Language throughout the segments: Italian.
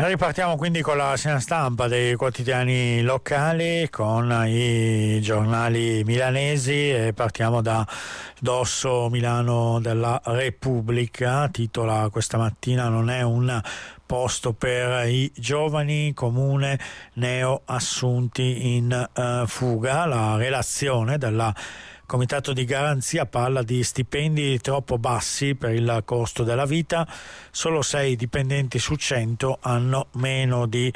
Noi ripartiamo quindi con la rassegna stampa dei quotidiani locali, con i giornali milanesi, e partiamo da Dosso Milano della Repubblica. Titola questa mattina: non è un posto per i giovani, comune neo assunti in fuga. La relazione della Comitato di garanzia parla di stipendi troppo bassi per il costo della vita. Solo 6 dipendenti su 100 hanno meno di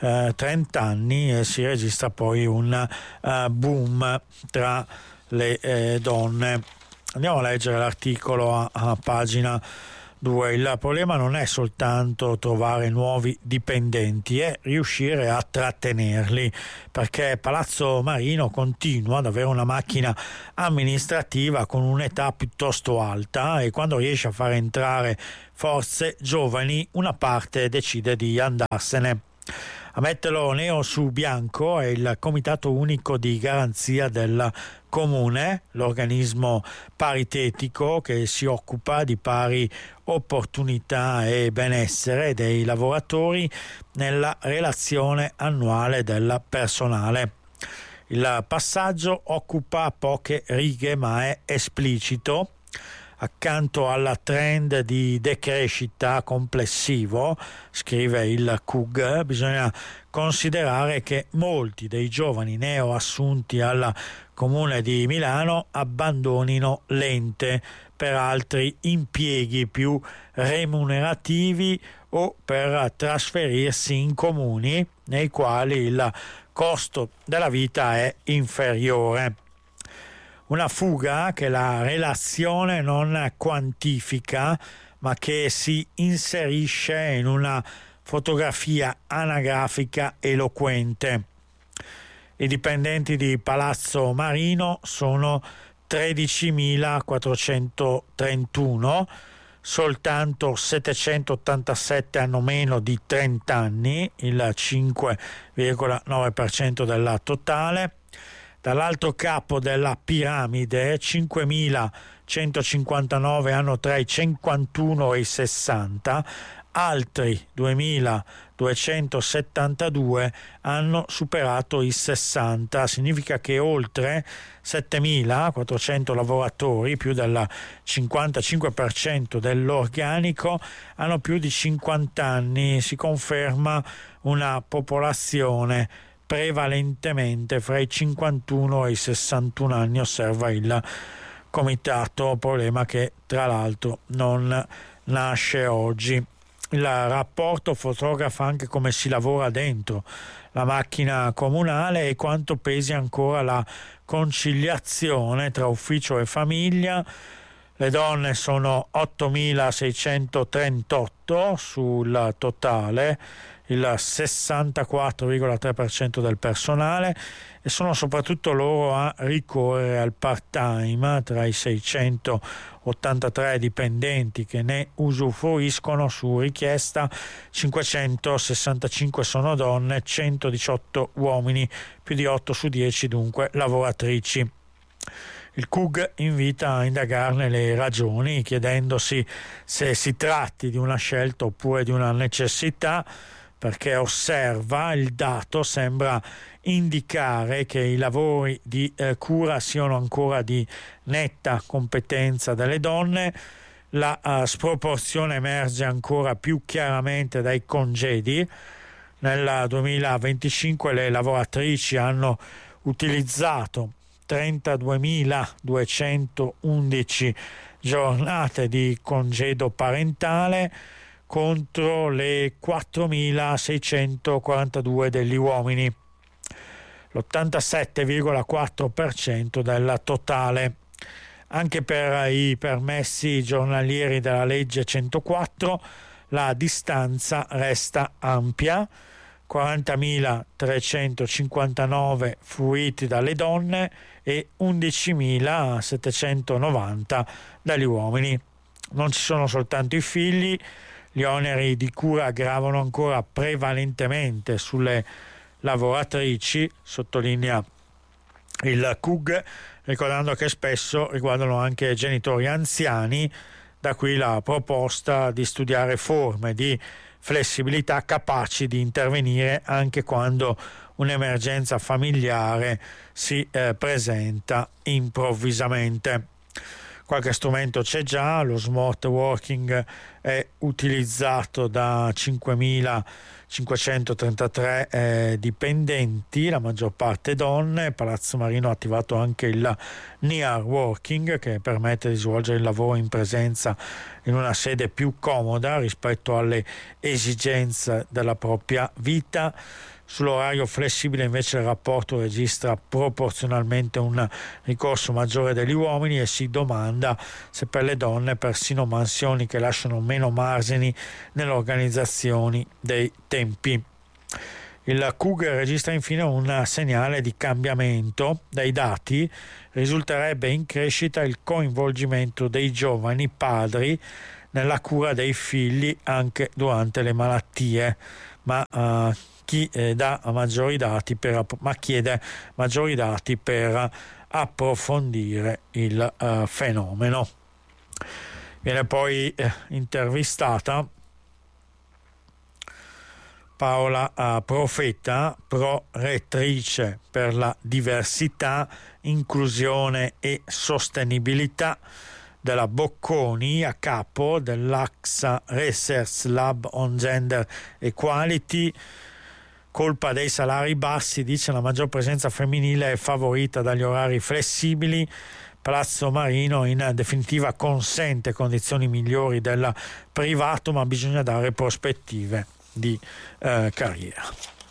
30 anni e si registra poi un boom tra le donne. Andiamo a leggere l'articolo a pagina 2. Il problema non è soltanto trovare nuovi dipendenti, è riuscire a trattenerli, perché Palazzo Marino continua ad avere una macchina amministrativa con un'età piuttosto alta, e quando riesce a far entrare forze giovani, una parte decide di andarsene. A metterlo nero su bianco è il Comitato Unico di Garanzia del Comune, l'organismo paritetico che si occupa di pari opportunità e benessere dei lavoratori nella relazione annuale del personale. Il passaggio occupa poche righe ma è esplicito. Accanto al trend di decrescita complessivo, scrive il CUG, bisogna considerare che molti dei giovani neo assunti al Comune di Milano abbandonino l'ente per altri impieghi più remunerativi o per trasferirsi in comuni nei quali il costo della vita è inferiore. Una fuga che la relazione non quantifica, ma che si inserisce in una fotografia anagrafica eloquente. I dipendenti di Palazzo Marino sono 13.431, soltanto 787 hanno meno di 30 anni, il 5,9% della totale. Dall'altro capo della piramide 5.159 hanno tra i 51 e i 60, altri 2.272 hanno superato i 60. Significa che oltre 7.400 lavoratori, più del 55% dell'organico, hanno più di 50 anni. Si conferma una popolazione prevalentemente fra i 51 e i 61 anni, osserva il comitato, problema che tra l'altro non nasce oggi. Il rapporto fotografa anche come si lavora dentro la macchina comunale e quanto pesi ancora la conciliazione tra ufficio e famiglia. Le donne sono 8.638 sul totale, il 64,3% del personale, e sono soprattutto loro a ricorrere al part-time. Tra i 683 dipendenti che ne usufruiscono su richiesta, 565 sono donne, 118 uomini, più di 8 su 10 dunque lavoratrici. Il CUG invita a indagarne le ragioni, chiedendosi se si tratti di una scelta oppure di una necessità, perché osserva il dato sembra indicare che i lavori di cura siano ancora di netta competenza delle donne. La sproporzione emerge ancora più chiaramente dai congedi. Nel 2025 le lavoratrici hanno utilizzato 32.211 giornate di congedo parentale contro le 4.642 degli uomini, l'87,4% del totale. Anche per i permessi giornalieri della legge 104 la distanza resta ampia: 40.359 fruiti dalle donne e 11.790 dagli uomini. Non ci sono soltanto i figli, gli oneri di cura gravano ancora prevalentemente sulle lavoratrici, sottolinea il CUG, ricordando che spesso riguardano anche genitori anziani, da qui la proposta di studiare forme di flessibilità, capaci di intervenire anche quando un'emergenza familiare si presenta improvvisamente. Qualche strumento c'è già, lo smart working è utilizzato da 5.533 dipendenti, la maggior parte donne. Palazzo Marino ha attivato anche il near working, che permette di svolgere il lavoro in presenza in una sede più comoda rispetto alle esigenze della propria vita. Sull'orario flessibile invece il rapporto registra proporzionalmente un ricorso maggiore degli uomini e si domanda se per le donne persino mansioni che lasciano meno margini nell'organizzazione dei tempi. Il CUG registra infine un segnale di cambiamento. Dai dati risulterebbe in crescita il coinvolgimento dei giovani padri nella cura dei figli anche durante le malattie, ma chiede maggiori dati per approfondire il fenomeno. Viene poi intervistata Paola Profeta, prorettrice per la diversità, inclusione e sostenibilità della Bocconi, a capo dell'AXA Research Lab on Gender Equality. Colpa dei salari bassi, dice, la maggior presenza femminile è favorita dagli orari flessibili. Palazzo Marino in definitiva consente condizioni migliori del privato, ma bisogna dare prospettive di carriera.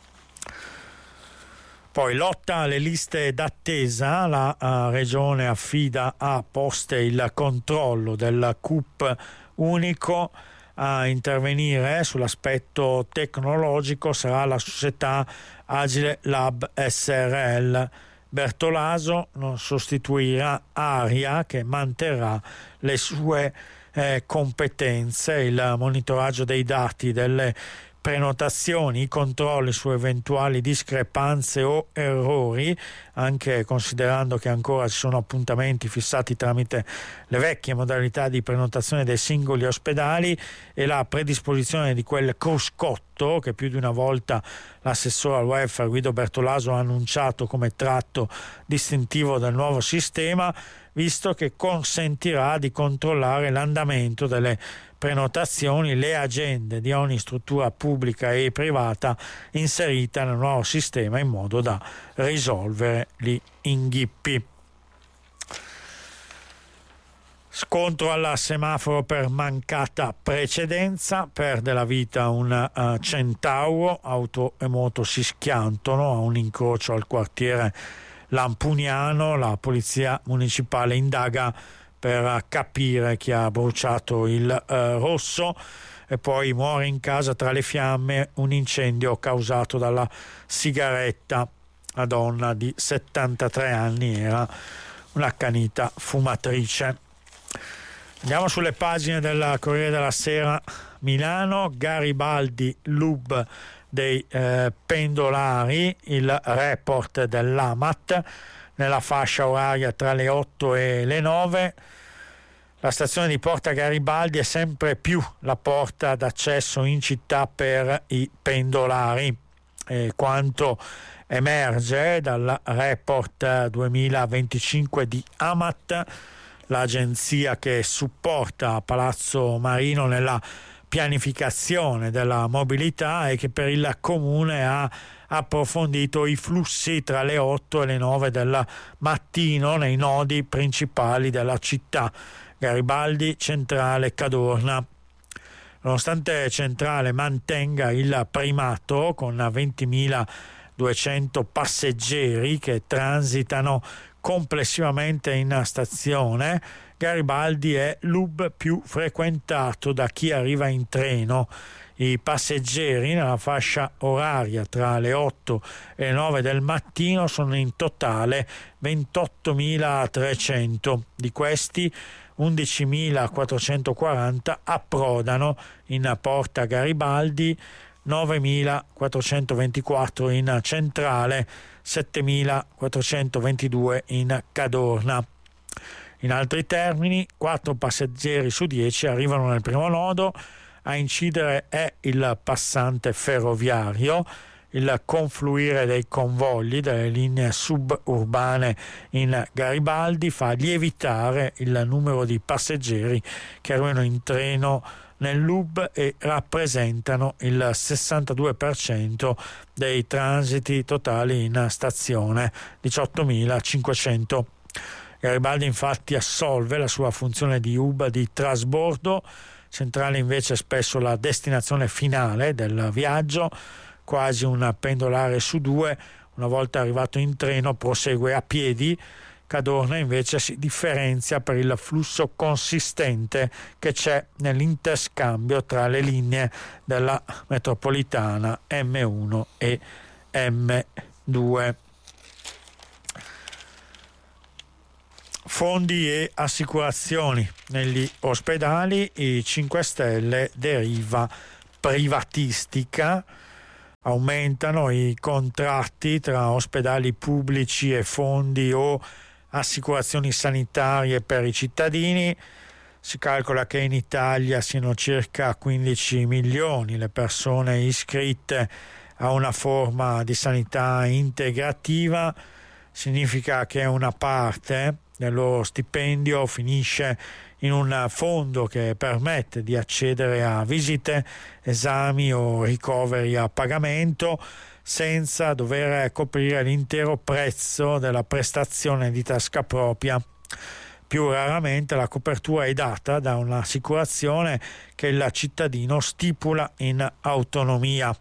Poi lotta alle liste d'attesa, la regione affida a Poste il controllo del CUP unico. A intervenire sull'aspetto tecnologico sarà la società Agile Lab SRL. Bertolaso non sostituirà Aria, che manterrà le sue competenze. Il monitoraggio dei dati delle prenotazioni, i controlli su eventuali discrepanze o errori, anche considerando che ancora ci sono appuntamenti fissati tramite le vecchie modalità di prenotazione dei singoli ospedali, e la predisposizione di quel cruscotto che più di una volta l'assessore al welfare Guido Bertolaso ha annunciato come tratto distintivo del nuovo sistema, visto che consentirà di controllare l'andamento delle prenotazioni, le agende di ogni struttura pubblica e privata inserita nel nuovo sistema, in modo da risolvere gli inghippi. Scontro al semaforo per mancata precedenza, perde la vita un centauro, auto e moto si schiantano a un incrocio al quartiere Lampuniano. La polizia municipale indaga per capire chi ha bruciato il rosso. E poi muore in casa tra le fiamme, un incendio causato dalla sigaretta. La donna di 73 anni era un'accanita fumatrice. Andiamo sulle pagine del Corriere della Sera. Milano, Garibaldi, Lub dei pendolari, il report dell'AMAT nella fascia oraria tra le 8 e le 9. La stazione di Porta Garibaldi è sempre più la porta d'accesso in città per i pendolari. Quanto emerge dal report 2025 di AMAT, l'agenzia che supporta Palazzo Marino nella pianificazione della mobilità, e che per il comune ha approfondito i flussi tra le 8 e le 9 del mattino nei nodi principali della città: Garibaldi, Centrale, Cadorna. Nonostante Centrale mantenga il primato con 20.200 passeggeri che transitano complessivamente in stazione, Garibaldi è l'hub più frequentato da chi arriva in treno. I passeggeri nella fascia oraria tra le 8 e le 9 del mattino sono in totale 28.300. Di questi 11.440 approdano in Porta Garibaldi, 9.424 in Centrale, 7.422 in Cadorna. In altri termini, 4 passeggeri su 10 arrivano nel primo nodo, A incidere è il passante ferroviario. Il confluire dei convogli delle linee suburbane in Garibaldi fa lievitare il numero di passeggeri che arrivano in treno nell'hub e rappresentano il 62% dei transiti totali in stazione, 18.500. Garibaldi infatti assolve la sua funzione di hub di trasbordo, centrale invece è spesso la destinazione finale del viaggio. Quasi un pendolare su due, una volta arrivato in treno prosegue a piedi. Cadorna invece si differenzia per il flusso consistente che c'è nell'interscambio tra le linee della metropolitana M1 e M2. Fondi e assicurazioni. Negli ospedali i 5 Stelle deriva privatistica. Aumentano i contratti tra ospedali pubblici e fondi o assicurazioni sanitarie per i cittadini. Si calcola che in Italia siano circa 15 milioni le persone iscritte a una forma di sanità integrativa. Significa che una parte del loro stipendio finisce in un fondo che permette di accedere a visite, esami o ricoveri a pagamento senza dover coprire l'intero prezzo della prestazione di tasca propria. Più raramente la copertura è data da un'assicurazione che il cittadino stipula in autonomia.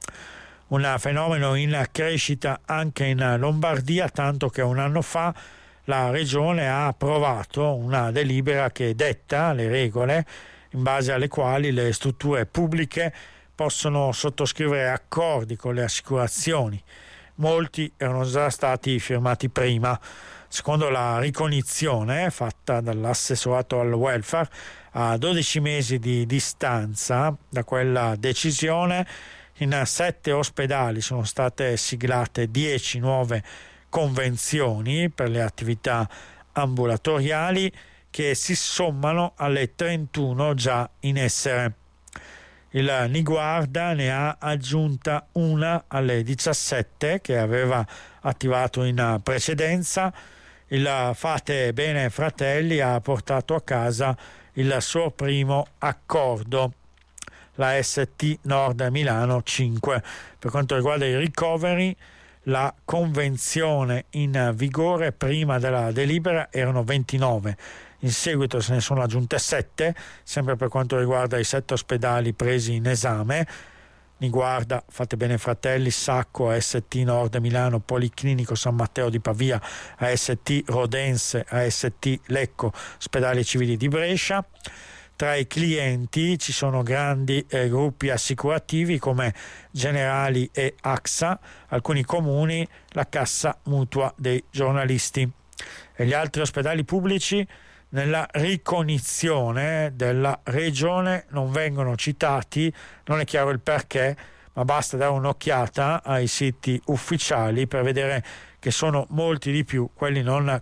Un fenomeno in crescita anche in Lombardia, tanto che un anno fa la Regione ha approvato una delibera che detta le regole in base alle quali le strutture pubbliche possono sottoscrivere accordi con le assicurazioni. Molti erano già stati firmati prima. Secondo la ricognizione fatta dall'assessorato al welfare, a 12 mesi di distanza da quella decisione, in 7 ospedali sono state siglate 10 nuove convenzioni per le attività ambulatoriali che si sommano alle 31 già in essere. Il Niguarda ne ha aggiunta una alle 17 che aveva attivato in precedenza. Il Fate Bene Fratelli ha portato a casa il suo primo accordo, la ST Nord Milano 5. Per quanto riguarda i ricoveri, la convenzione in vigore prima della delibera erano 29, in seguito se ne sono aggiunte 7, sempre per quanto riguarda i 7 ospedali presi in esame: Niguarda, Fate Bene Fratelli, Sacco, AST Nord Milano, Policlinico San Matteo di Pavia, AST Rodense, AST Lecco, Ospedali Civili di Brescia. Tra i clienti ci sono grandi gruppi assicurativi come Generali e AXA, alcuni comuni, la Cassa Mutua dei giornalisti. E gli altri ospedali pubblici nella ricognizione della regione non vengono citati, non è chiaro il perché, ma basta dare un'occhiata ai siti ufficiali per vedere che sono molti di più quelli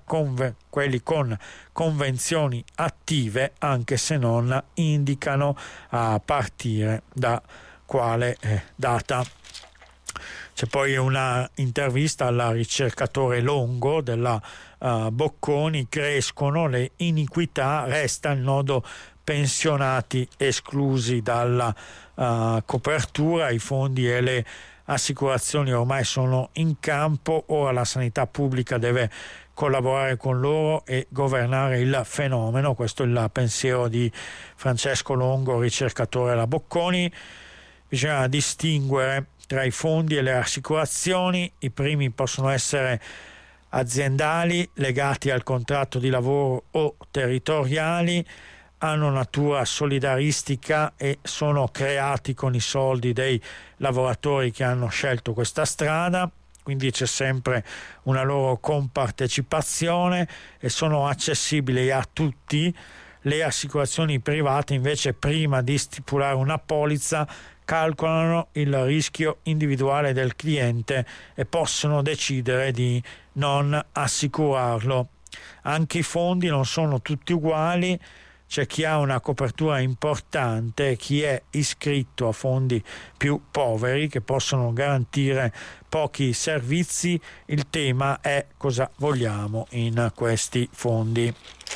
con convenzioni attive, anche se non indicano a partire da quale data. C'è poi una intervista al ricercatore Longo della Bocconi: crescono le iniquità, resta il nodo pensionati esclusi dalla copertura, i fondi e le assicurazioni ormai sono in campo, ora la sanità pubblica deve collaborare con loro e governare il fenomeno. Questo è il pensiero di Francesco Longo, ricercatore alla Bocconi. Bisogna distinguere tra i fondi e le assicurazioni. I primi possono essere aziendali, legati al contratto di lavoro o territoriali, hanno natura solidaristica e sono creati con i soldi dei lavoratori che hanno scelto questa strada, quindi c'è sempre una loro compartecipazione e sono accessibili a tutti. Le assicurazioni private invece, prima di stipulare una polizza, calcolano il rischio individuale del cliente e possono decidere di non assicurarlo. Anche i fondi non sono tutti uguali, c'è chi ha una copertura importante e chi è iscritto a fondi più poveri che possono garantire pochi servizi. Il tema è cosa vogliamo in questi fondi.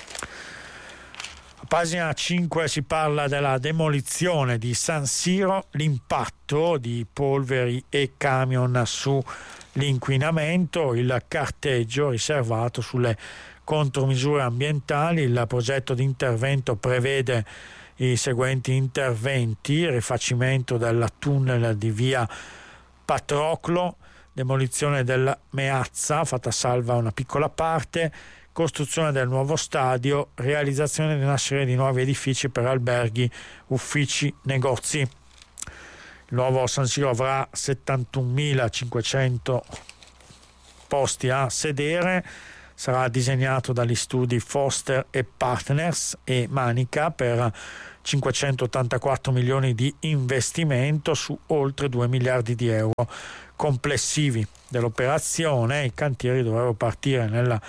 A pagina 5 si parla della demolizione di San Siro, l'impatto di polveri e camion sull'inquinamento, il carteggio riservato sulle contromisure ambientali. Il progetto di intervento prevede i seguenti interventi: rifacimento del tunnel di via Patroclo, demolizione della Meazza, fatta salva una piccola parte, costruzione del nuovo stadio, realizzazione di una serie di nuovi edifici per alberghi, uffici, negozi. Il nuovo San Siro avrà 71.500 posti a sedere, sarà disegnato dagli studi Foster e Partners e Manica per 584 milioni di investimento su oltre 2 miliardi di euro complessivi dell'operazione. I cantieri dovrebbero partire nel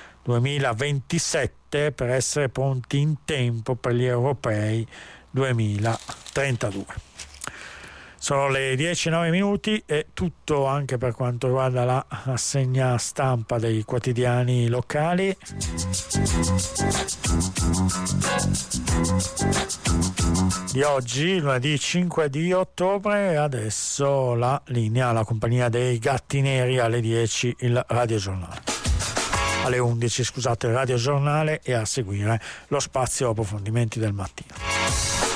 2027 per essere pronti in tempo per gli europei 2032. Sono le 10:09 e tutto anche per quanto riguarda la rassegna stampa dei quotidiani locali. Di oggi, lunedì 5 di ottobre, e adesso la linea alla compagnia dei Gatti Neri. Alle 10 il radiogiornale. Alle 11, scusate, il radiogiornale, e a seguire lo spazio approfondimenti del mattino.